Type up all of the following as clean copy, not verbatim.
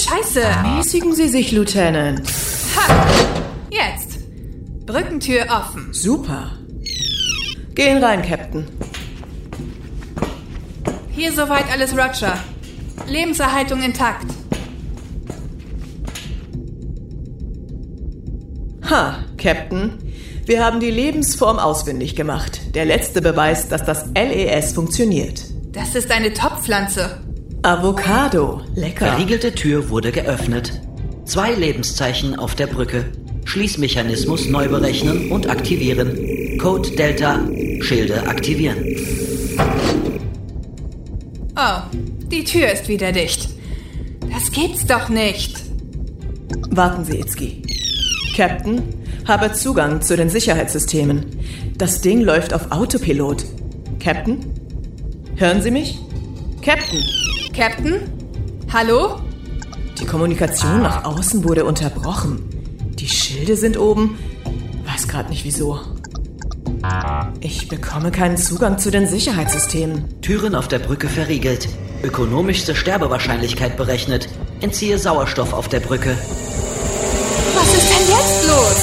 Scheiße! Mäßigen Sie sich, Lieutenant. Ha! Jetzt! Brückentür offen. Super. Gehen rein, Captain. Hier soweit alles Roger. Lebenserhaltung intakt. Ha, Captain. Wir haben die Lebensform ausfindig gemacht. Der letzte Beweis, dass das LES funktioniert. Das ist eine Top-Pflanze. Avocado. Lecker. Verriegelte Tür wurde geöffnet. 2 Lebenszeichen auf der Brücke. Schließmechanismus neu berechnen und aktivieren. Code Delta. Schilde aktivieren. Oh, die Tür ist wieder dicht. Das gibt's doch nicht. Warten Sie, Itzky. Captain, habe Zugang zu den Sicherheitssystemen. Das Ding läuft auf Autopilot. Captain? Hören Sie mich? Captain? Captain? Hallo? Die Kommunikation nach außen wurde unterbrochen. Die Schilde sind oben. Weiß gerade nicht wieso. Ich bekomme keinen Zugang zu den Sicherheitssystemen. Türen auf der Brücke verriegelt. Ökonomischste Sterbewahrscheinlichkeit berechnet. Entziehe Sauerstoff auf der Brücke. Was ist denn jetzt los?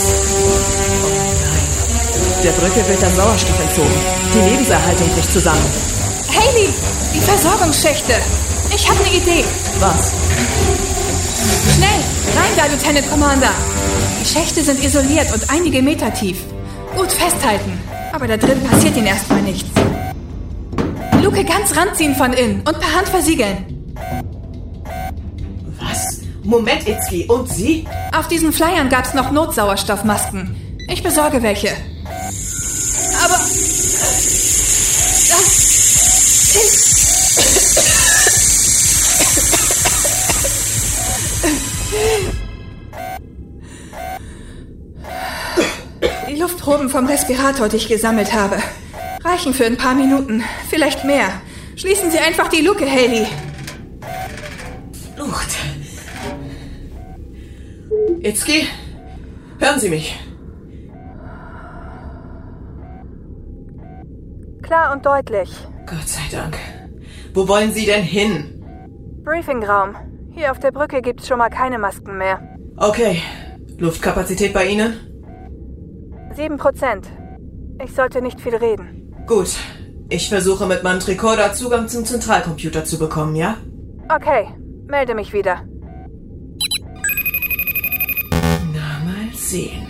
Der Brücke wird der Sauerstoff entzogen. Die Lebenserhaltung bricht zusammen. Hayley, die Versorgungsschächte. Ich habe eine Idee. Was? Schnell, rein da, Lieutenant Commander. Die Schächte sind isoliert und einige Meter tief. Gut festhalten, aber da drin passiert ihnen erstmal nichts. Luke ganz ranziehen von innen und per Hand versiegeln. Was? Moment, Itzky. Und Sie? Auf diesen Flyern gab's noch Notsauerstoffmasken. Ich besorge welche. Aber das ist... Die Luftproben vom Respirator, die ich gesammelt habe, reichen für ein paar Minuten, vielleicht mehr. Schließen Sie einfach die Luke, Hayley. Lucht. Itzky, hören Sie mich. Klar und deutlich. Gott sei Dank. Wo wollen Sie denn hin? Briefingraum. Hier auf der Brücke gibt's schon mal keine Masken mehr. Okay. Luftkapazität bei Ihnen? 7%. Ich sollte nicht viel reden. Gut. Ich versuche mit meinem Tricorder Zugang zum Zentralcomputer zu bekommen, ja? Okay, melde mich wieder. Na, mal sehen.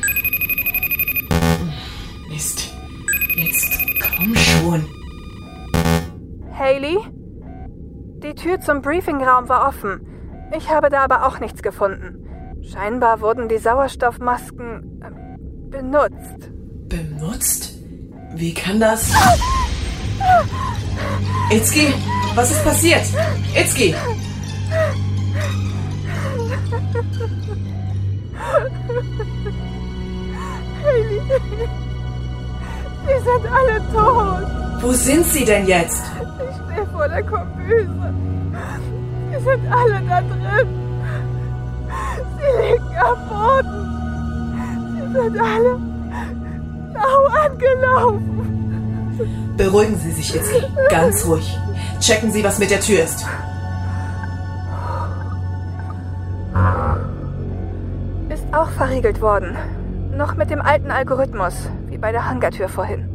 Mist. Jetzt komm schon. Hayley? Die Tür zum Briefingraum war offen. Ich habe da aber auch nichts gefunden. Scheinbar wurden die Sauerstoffmasken benutzt. Benutzt? Wie kann das... Itzky, was ist passiert? Itzky! Hayley, sie sind alle tot. Wo sind Sie denn jetzt? Ich stehe vor der Kombüse. Sie sind alle da drin. Sie liegen am Boden. Sie sind alle blau angelaufen. Beruhigen Sie sich, Itzky. Ganz ruhig. Checken Sie, was mit der Tür ist. Ist auch verriegelt worden. Noch mit dem alten Algorithmus, wie bei der Hangartür vorhin.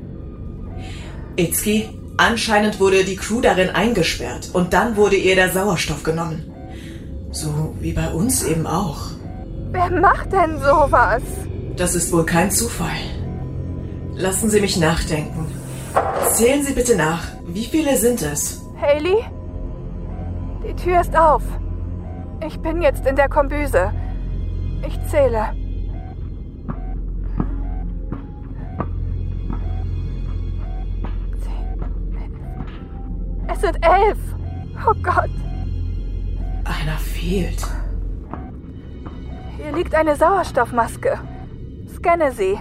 Itzky, anscheinend wurde die Crew darin eingesperrt und dann wurde ihr der Sauerstoff genommen. So wie bei uns eben auch. Wer macht denn sowas? Das ist wohl kein Zufall. Lassen Sie mich nachdenken. Zählen Sie bitte nach. Wie viele sind es? Hayley? Die Tür ist auf. Ich bin jetzt in der Kombüse. Ich zähle. 10, 11. Es sind 11. Oh Gott. Einer fehlt. Hier liegt eine Sauerstoffmaske. Scanne sie.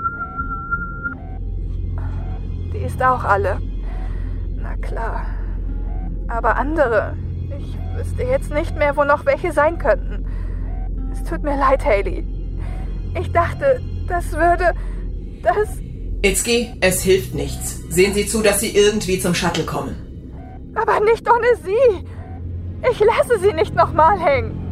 Die ist auch alle. Na klar. Aber andere. Ich wüsste jetzt nicht mehr, wo noch welche sein könnten. Es tut mir leid, Hayley. Ich dachte, das würde... Itzky, es hilft nichts. Sehen Sie zu, dass Sie irgendwie zum Shuttle kommen. Aber nicht ohne sie. Ich lasse sie nicht nochmal hängen.